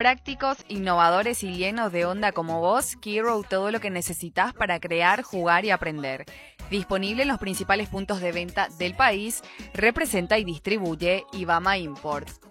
prácticos, innovadores y llenos de onda como vos, Kiro todo lo que necesitas para crear, jugar y aprender. Disponible en los principales puntos de venta del país, representa y distribuye Ibama Import.